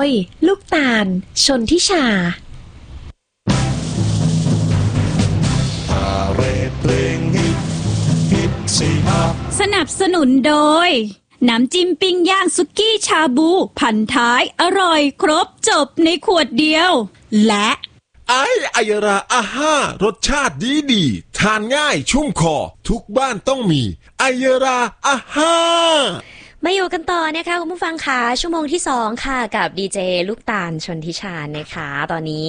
ยลูกตาลชนทิชาพาเรดเพลงฮิตซีฮับสนับสนุนโดยน้ำจิ้มปิ้งย่างสุกี้ชาบูพันท้ายอร่อยครบจบในขวดเดียวและไอยราอาห้ารสชาติดีทานง่ายชุ่มคอทุกบ้านต้องมีไอยราอาห้ามาอยู่กันต่อนะคะคุณผู้ฟังค่ะชั่วโมงที่2ค่ะกับดีเจลูกตาลชนทิชานะคะตอนนี้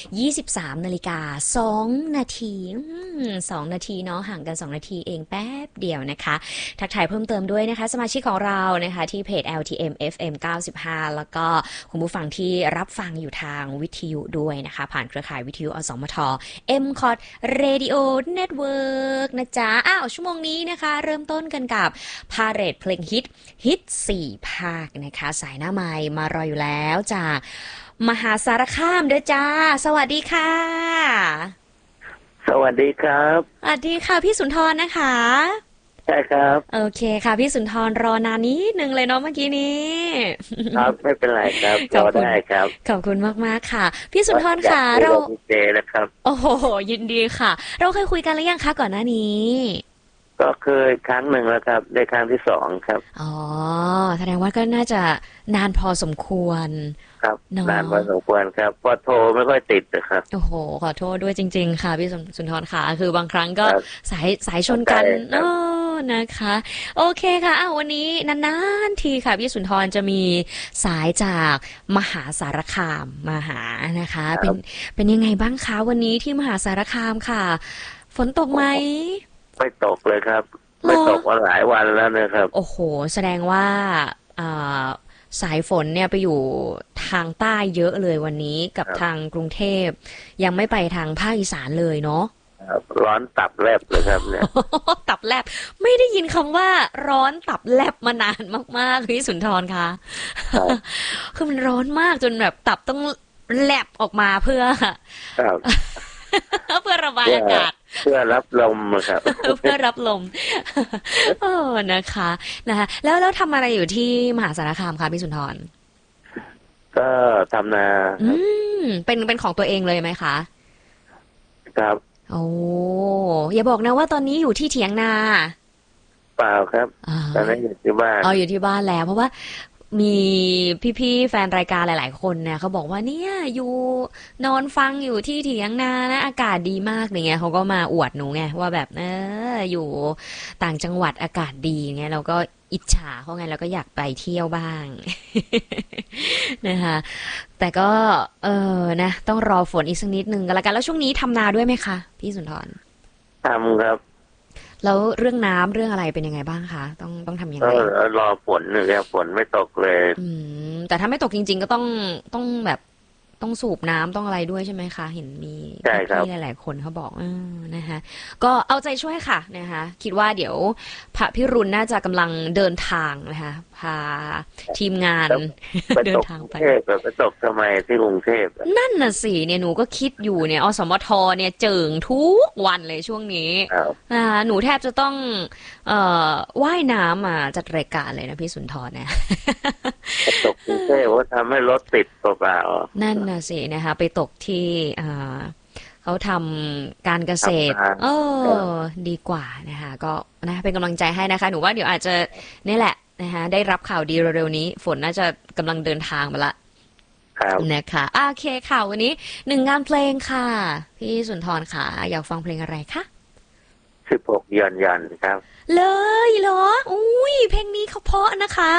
23:02 นาที2 นาทีเนาะห่างกัน2 นาทีเองแป๊บเดียวนะคะทักทายเพิ่มเติมด้วยนะคะสมาชิกของเรานะคะที่เพจ LTM FM 95แล้วก็คุณผู้ฟังที่รับฟังอยู่ทางวิทยุด้วยนะคะผ่านเครือข่ายวิทยุอสมท MCOT Radio Network นะจ๊ะชั่วโมงนี้นะคะเริ่มต้นกันกับพาเรดเพลงฮิต4 ภาคนะคะสายหน้าไมค์มารออยู่แล้วจากมหาสารคามด้วยจ้าสวัสดีค่ะสวัสดีครับสวัสดีค่ะพี่สุนทรนะคะใช่ครับโอเคค่ะพี่สุนทรรอนานนิดนึงเลยเนาะเมื่อกี้นี้ครับไม่เป็นไรครับรอได้ครับขอบคุณมากๆค่ะพี่สุนทรค่ะเราเจนะครับโอ้โหยินดีค่ะเราเคยคุยกันหรือยังคะก่อนหน้านี้ก็เคยครั้งหนึ่งแล้วครับได้ครั้งที่2ครับอ๋อแสดงว่าก็น่าจะนานพอสมควรครับนานพอสมควรครับพอโทรไม่ค่อยติดนะครับโอ้โหขอโทษด้วยจริงๆค่ะพี่สุนทรค่ะคือบางครั้งก็สายชนกันนะคะโอเคค่ะวันนี้นานๆทีค่ะพี่สุนทรจะมีสายจากมหาสารคามมาหานะคะเป็นยังไงบ้างคะวันนี้ที่มหาสารคามค่ะฝนตกไหมไม่ตกเลยครับไม่ตกมาหลายวันแล้วนะครับโอ้โหแสดงว่าสายฝนเนี่ยไปอยู่ทางใต้เยอะเลยวันนี้กับทางกรุงเทพยังไม่ไปทางภาคอีสานเลยเนาะร้อนตับแลบเลยครับเนี่ยตับแลบไม่ได้ยินคำว่าร้อนตับแลบมานานมากๆพี่สุนทรคะคือมันร้อนมากจนแบบตับต้องแลบออกมาเพื่อระบายอากาศเพื่อรับลมครับเพื่อรับลมนะคะแล้วทำอะไรอยู่ที่มหาสารคามคะพี่สุนทรก็ทำนาเป็นของตัวเองเลยไหมคะครับโอ้อย่าบอกนะว่าตอนนี้อยู่ที่เถียงนาเปล่าครับตอนนี้อยู่ที่บ้านอยู่ที่บ้านแล้วเพราะว่ามีพี่ๆแฟนรายการหลายๆคนเนี่ยเขาบอกว่าเนี่ยอยู่นอนฟังอยู่ที่เถียงนานะอากาศดีมากอย่างเงี้ยเขาก็มาอวดหนูไงว่าแบบอยู่ต่างจังหวัดอากาศดีเงี้ยเราก็อิจฉาเขาไงเราก็อยากไปเที่ยวบ้างนะคะแต่ก็นะต้องรอฝนอีกสักนิดนึงกันละกันแล้วช่วงนี้ทำนาด้วยไหมคะพี่สุนทรทำครับแล้วเรื่องน้ำเรื่องอะไรเป็นยังไงบ้างคะต้องทำยังไงรอฝนเนี่ยฝนไม่ตกเลยแต่ถ้าไม่ตกจริงๆก็ต้องแบบต้องสูบน้ำต้องอะไรด้วยใช่ไหมคะเห็นมีที่หลายๆคนเขาบอกนะคะก็เอาใจช่วยค่ะนะคะคิดว่าเดี๋ยวพระพิรุณน่าจะกำลังเดินทางนะคะพาทีมงานเดินทางไปตกทำไมที่กรุงเทพนั่นน่ะสิเนี่ยหนูก็คิดอยู่เนี่ยอสมทเนี่ยเจิ่งทุกวันเลยช่วงนี้หนูแทบจะต้องว่ายน้ำมาจัดรายการเลยนะพี่สุนทรเนี่ยตกกรุงเทพว่าทำให้รถติดเปล่านั่นน่ะสินะคะไปตกที่เขาทำการเกษตรดีกว่านะคะก็นะเป็นกำลังใจให้นะคะหนูว่าเดี๋ยวอาจจะนี่แหละนะคะได้รับข่าวดีเร็วๆนี้ฝนน่าจะกำลังเดินทางมาละนะคะโอเคค่ะวันนี้1 งานเพลงค่ะพี่สุนทรค่ะอยากฟังเพลงอะไรคะ 16ยันครับเลยเหรออุ้ยเพลงนี้เขาเพราะนะคะ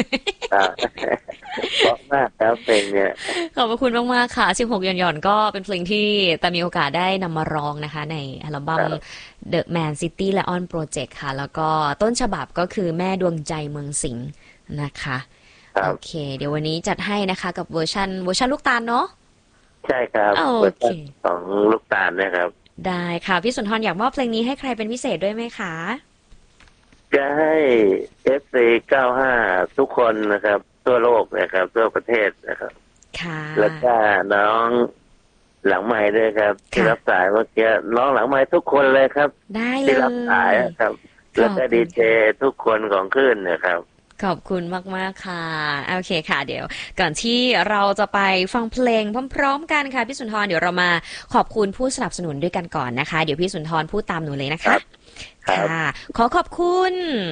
เพราะมากครับเพลงเนี้ยขอบคุณมากๆค่ะ16หย่อนก็เป็นเพลงที่แต่มีโอกาสได้นำมาร้องนะคะในอัลบั้ม The Man City Lion Project ค่ะแล้วก็ต้นฉบับก็คือแม่ดวงใจเมืองสิงห์นะคะโอเคเดี๋ยววันนี้จัดให้นะคะกับเวอร์ชันลูกตาลเนาะใช่ครับเวอร์ชันของลูกตาลนะครับได้ค่ะพี่สุนทรอยากมอบเพลงนี้ให้ใครเป็นพิเศษด้วยไหมคะจะให้ FC 95ทุกคนนะครับทั่วโลกนะครับทั่วประเทศนะครับค่ะแล้วก็น้องหลังไมค์ด้วยครับที่รับสายเมื่อกี้น้องหลังไมค์ทุกคนเลยครับได้เลยที่รับสายครับแล้วก็ดีเจทุกคนของคลื่นนะครับขอบคุณมากๆค่ะโอเคค่ะเดี๋ยวก่อนที่เราจะไปฟังเพลงพร้อมๆกันค่ะพี่สุนทรเดี๋ยวเรามาขอบคุณผู้สนับสนุนด้วยกันก่อนนะคะเดี๋ยวพี่สุนทรพูดตามหนูเลยนะคะค่ะขอขอบคุณ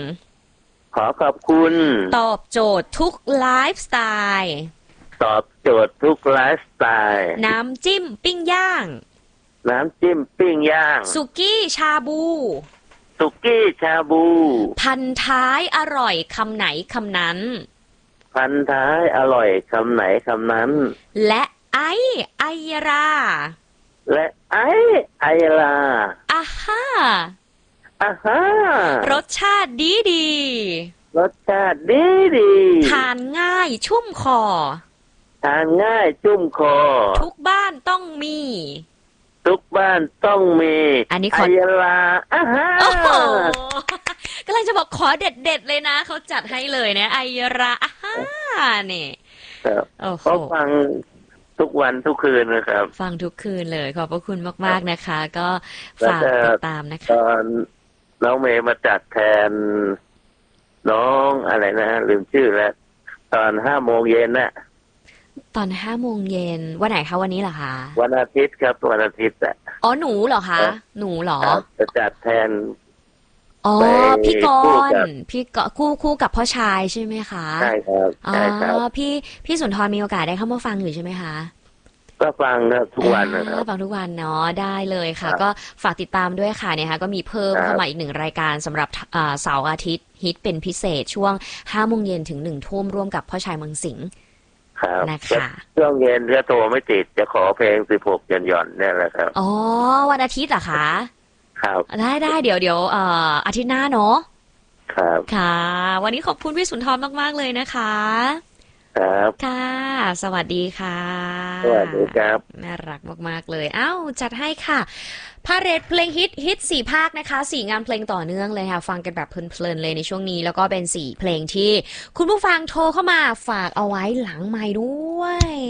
ตอบโจทย์ทุกไลฟ์สไตล์ตอบโจทย์ทุกไลฟ์สไตล์น้ำจิ้มปิ้งย่างสุกี้ชาบูพันท้ายอร่อยคำไหนคำนั้นและไอยราอาฮ่ารสชาติดีทานง่ายชุ่มคอทุกบ้านต้องมีอันนี้ขอไอยราอาฮ่าโอ้โหกำลังจะบอกขอเด็ดเลยนะเขาจัดให้เลยนะไอยราอาฮ่าเนี่ยก็ฟังทุกวันทุกคืนนะครับฟังทุกคืนเลยขอบพระคุณมากๆนะคะก็ฝากติดตามนะคะตอนน้องเมย์มาจัดแทนน้องอะไรนะลืมชื่อแล้วตอน5 โมงเย็นน่ะตอน5 โมงเย็นวันไหนคะวันนี้เหรอคะวันอาทิตย์ครับวันอาทิตย์อ่ะอ๋อหนูเหรอคะหนูเหรอจะจัดแทนอ๋อพี่กรณ์คู่กับพ่อชายใช่ไหมคะใช่ครับอ๋อพี่สุนทรมีโอกาสได้เข้ามาฟังอยู่ใช่ไหมคะก็ฟังทุกวันนะครับฟังทุกวันเนาะได้เลยค่ะก็ฝากติดตามด้วยค่ะเนี่ยค่ะก็มีเพิ่มเข้ามาอีก1 รายการสำหรับเสาร์อาทิตย์ฮิตเป็นพิเศษช่วง5 โมงเย็นถึง1 ทุ่มร่วมกับพ่อชายเมืองสิงห์นะคะช่วงเย็นถ้าโทรไม่ติดจะขอเพลง16หย่อนๆนี่แหละครับอ๋อวันอาทิตย์เหรอคะครับได้เดี๋ยวอาทิตย์หน้าเนาะครับค่ะวันนี้ขอบคุณพี่สุนทรมากๆเลยนะคะครับค่ะสวัสดีค่ะสวัสดีครับน่ารักมากๆเลยจัดให้ค่ะพาเรดเพลงฮิต4 ภาคนะคะ4 งานเพลงต่อเนื่องเลยค่ะฟังกันแบบเพลินๆเลยในช่วงนี้แล้วก็เป็น4 เพลงที่คุณผู้ฟังโทรเข้ามาฝากเอาไว้หลังไมค์ด้วย